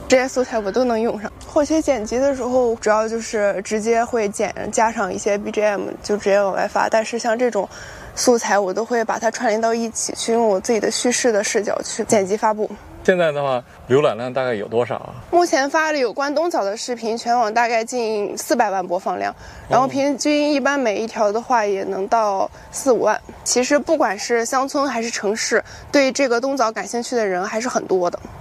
这些素材我都能用上。后期剪辑的时候，主要就是直接会加上一些 BGM， 就直接往外发。但是像这种素材，我都会把它串联到一起，去用我自己的叙事的视角去剪辑发布。 现在的话，浏览量大概有多少啊？ 目前发的有关冬枣的视频，全网大概近400万播放量，然后平均一般每一条的话也能到4-5万。其实不管是乡村还是城市，对这个冬枣感兴趣的人还是很多的。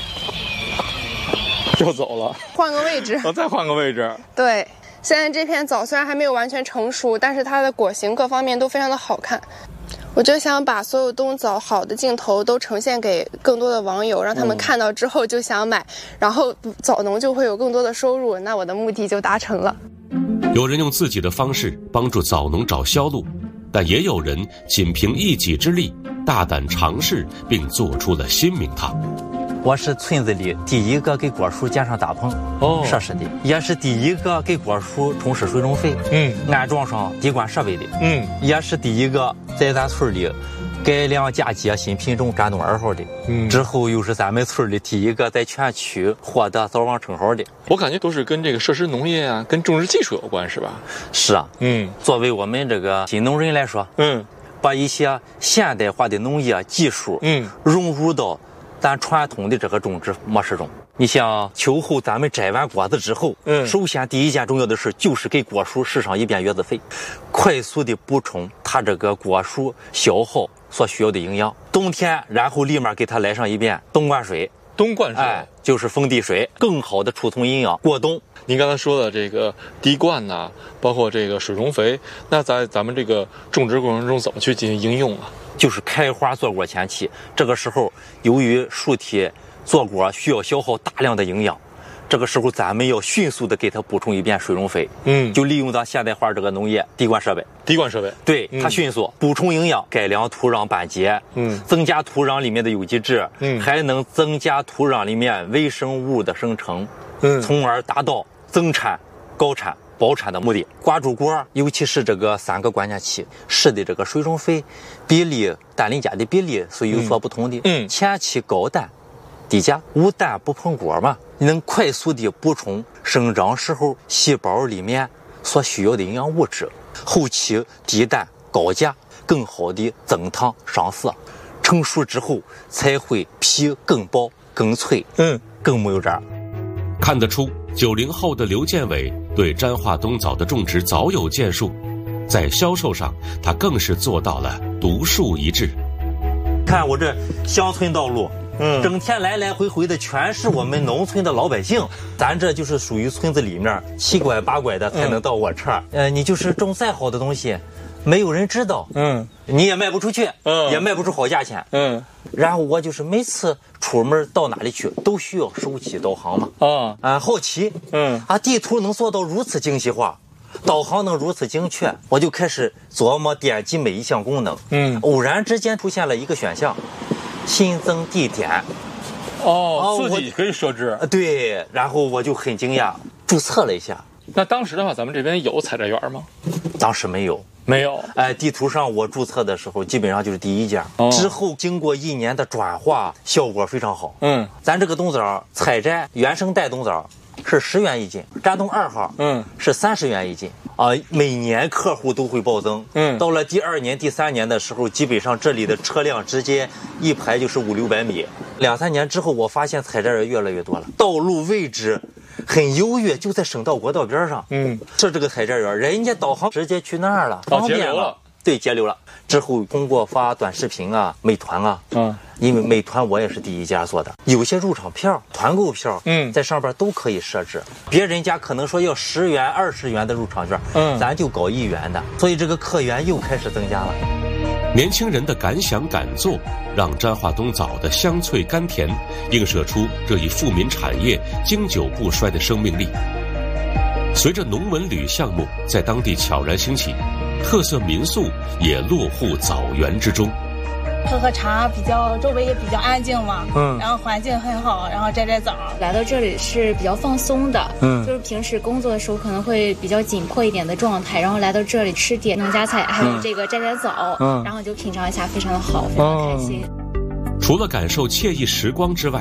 又走了， 换个位置， 再换个位置。 对，现在这片枣虽然还没有完全成熟，但是它的果形各方面都非常的好看。我就想把所有冬枣好的镜头都呈现给更多的网友，让他们看到之后就想买，然后枣农就会有更多的收入，那我的目的就达成了。 有人用自己的方式帮助枣农找销路，但也有人仅凭一己之力大胆尝试，并做出了新名堂。 我是村子里第一个给果树建上大棚设施的，也是第一个给果树充施水种肥，安装上滴灌设备的，也是第一个在咱村里改良嫁接新品种山东2号的，之后又是咱们村里第一个在全区获得枣王称号的。 我感觉都是跟这个设施农业啊，跟种植技术有关，是吧？ 是啊，作为我们这个新农人来说，把一些现代化的农业技术，融入到咱传统的这个种植模式中。你像秋后咱们摘完果子之后，首先第一件重要的事就是给果树施上一遍叶子肥，快速的补充它这个果树消耗所需要的营养。冬天然后立马给它来上一遍冬灌水，就是封地水，更好的储存营养过冬。 您刚才说的这个滴灌呐，包括这个水溶肥，那在咱们这个种植过程中怎么去进行应用啊？ 就是开花坐果前期，这个时候由于树体坐果需要消耗大量的营养，这个时候咱们要迅速的给它补充一遍水溶肥，就利用咱现代化这个农业滴灌设备，对，它迅速补充营养，改良土壤板结，增加土壤里面的有机质，还能增加土壤里面微生物的生成，从而达到增产、高产、保产的目的。瓜主果，尤其是这个3个关键期施的这个水溶肥比例，氮磷钾的比例是有所不同的。前期高氮低钾，无氮不膨果嘛，能快速的补充生长时候细胞里面所需要的营养物质。后期低氮高钾，更好的增糖上色，成熟之后才会皮更薄更脆，更没有渣。 看得出90后的刘建伟对沾化冬枣的种植早有建树，在销售上他更是做到了独树一帜。 看我这乡村道路，整天来来回回的全是我们农村的老百姓，咱这就是属于村子里面7拐8拐的才能到我这儿。你就是种再好的东西，没有人知道，你也卖不出去，也卖不出好价钱，然后我就是每次出门到哪里去都需要手机导航嘛，好奇，地图能做到如此精细化，导航能如此精确，我就开始琢磨点击每一项功能，偶然之间出现了一个选项，新增地点， 自己可以设置， 对，然后我就很惊讶，注册了一下。 那当时的话，咱们这边有采摘园吗？ 当时没有。地图上我注册的时候基本上就是第一家，之后经过1年的转化，效果非常好。咱这个冬枣采摘原生带冬枣是10元一斤，山东2号是30元一斤每年客户都会暴增，到了第2年第3年的时候，基本上这里的车辆直接一排就是500-600米。2、3年之后，我发现采摘人越来越多了，道路位置很优越，就在省道国道边上，这个采摘园，人家导航直接去那儿了，方便了，对，节流了。之后通过发短视频啊，美团啊，因为美团我也是第一家做的，有些入场票、团购票，在上边都可以设置。别人家可能说要10元、20元的入场券，咱就搞1元的，所以这个客源又开始增加了。 年轻人的敢想敢做，让沾化冬枣的香脆甘甜映射出这一富民产业经久不衰的生命力。随着农文旅项目在当地悄然兴起，特色民宿也落户枣园之中。 喝茶，周围也比较安静嘛，然后环境很好，然后摘摘枣。 来到这里是比较放松的，就是平时工作的时候可能会比较紧迫一点的状态，然后来到这里吃点农家菜，还有这个摘摘枣，然后就品尝一下，非常的好，非常开心。 除了感受惬意时光之外，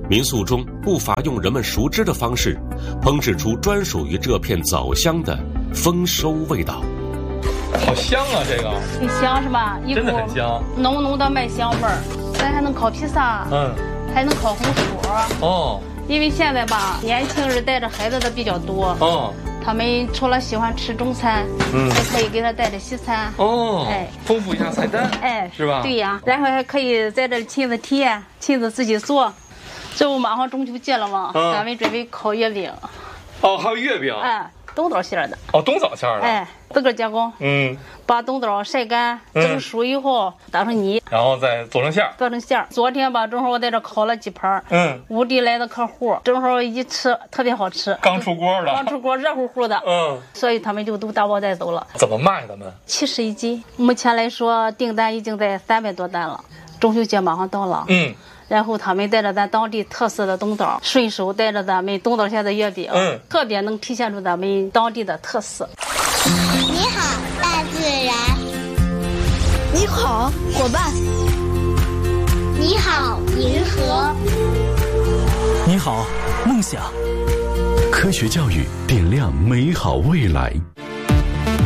民宿中不乏用人们熟知的方式，烹制出专属于这片枣乡的丰收味道。 好香啊，这个很香是吧？ 真的很香， 浓浓的麦香味儿。咱还能烤披萨，还能烤红薯。哦，因为现在吧，年轻人带着孩子的比较多。哦。他们除了喜欢吃中餐，还可以给他带着西餐。哦，哎， 丰富一下菜单， 哎， 是吧？ 对呀，然后还可以在这亲自体验，亲自自己做。这不马上中秋节了吗？咱们准备烤月饼。 哦，还有月饼。 哎，冬枣馅的。 哦，冬枣馅的。 哎，自个加工。把冬枣晒干，蒸熟以后打成泥， 然后再做成馅儿。 做成馅儿。昨天吧，正好我在这烤了几盘。5地来的客户，正好一吃特别好吃。 刚出锅了。 刚出锅，热乎乎的。所以他们就都打包带走了。 怎么卖的呢 ？70一斤。目前来说，订单已经在300多单了。中秋节马上到了。然后他们带着咱当地特色的冬枣，顺手带着咱们冬枣馅的月饼，特别能体现出咱们当地的特色。 你好，大自然。 你好，伙伴。 你好，银河。 你好，梦想。科学教育点亮美好未来。